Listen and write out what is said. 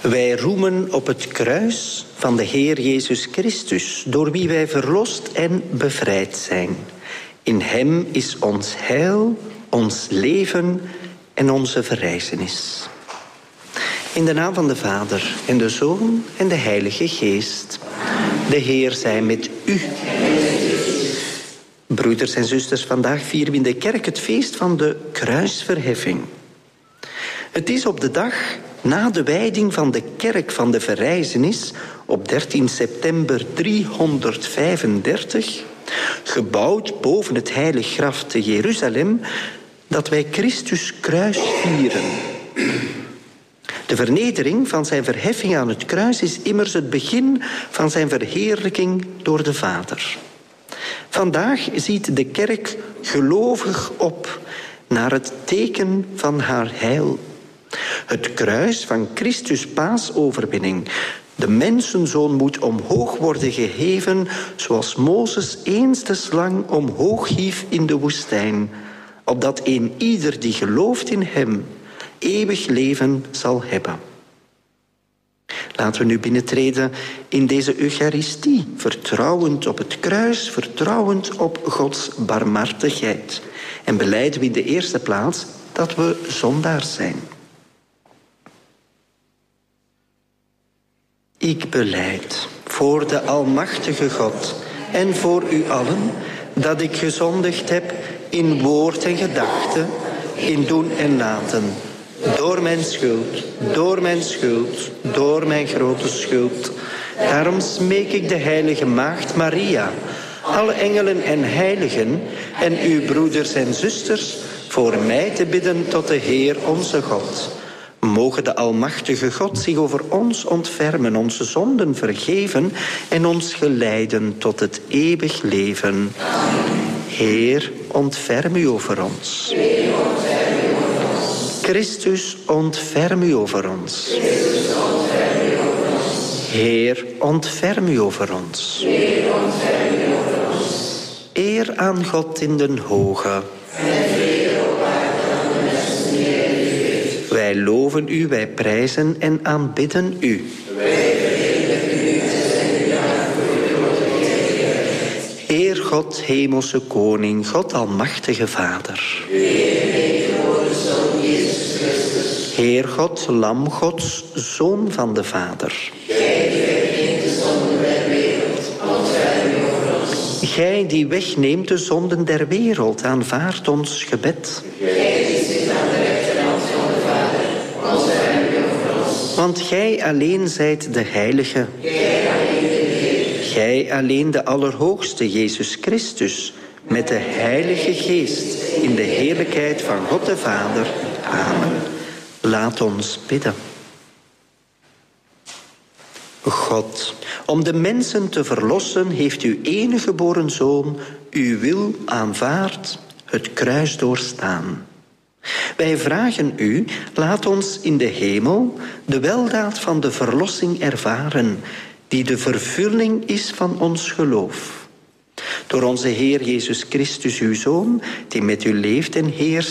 Wij roemen op het kruis van de Heer Jezus Christus, door wie wij verlost en bevrijd zijn. In hem is ons heil, ons leven en onze verrijzenis. In de naam van de Vader en de Zoon en de Heilige Geest. De Heer zij met u. Broeders en zusters, vandaag vieren we in de kerk het feest van de kruisverheffing. Het is op de dag na de wijding van de kerk van de verrijzenis op 13 september 335... gebouwd boven het heilig graf te Jeruzalem, dat wij Christus kruis vieren. De vernedering van zijn verheffing aan het kruis is immers het begin van zijn verheerlijking door de Vader. Vandaag ziet de kerk gelovig op naar het teken van haar heil. Het kruis van Christus' paasoverwinning. De mensenzoon moet omhoog worden geheven, zoals Mozes eens de slang omhoog hief in de woestijn, opdat een ieder die gelooft in hem eeuwig leven zal hebben. Laten we nu binnentreden in deze Eucharistie, vertrouwend op het kruis, vertrouwend op Gods barmhartigheid. En belijden we in de eerste plaats dat we zondaars zijn. Ik belijd voor de Almachtige God en voor u allen dat ik gezondigd heb in woord en gedachte, in doen en laten. Door mijn schuld, door mijn grote schuld. Daarom smeek ik de heilige Maagd Maria, alle engelen en heiligen en uw broeders en zusters voor mij te bidden tot de Heer onze God. Mogen de Almachtige God zich over ons ontfermen, onze zonden vergeven en ons geleiden tot het eeuwig leven. Heer, ontferm u over ons. Christus, ontferm u over ons. Heer, ontferm u over ons. Eer aan God in den hoge. Wij loven u, wij prijzen en aanbidden u. Heer God, hemelse koning, God almachtige Vader. Heer God, lam Gods, Zoon van de Vader. Gij die wegneemt de zonden der wereld, aanvaard ons gebed. Want gij alleen zijt de Heilige. Gij alleen de Allerhoogste, Jezus Christus, met de Heilige Geest, in de heerlijkheid van God de Vader. Amen. Laat ons bidden. God, om de mensen te verlossen, heeft uw enige geboren Zoon uw wil aanvaard, het kruis doorstaan. Wij vragen u, laat ons in de hemel de weldaad van de verlossing ervaren, die de vervulling is van ons geloof. Door onze Heer Jezus Christus, uw Zoon, die met u leeft en heerst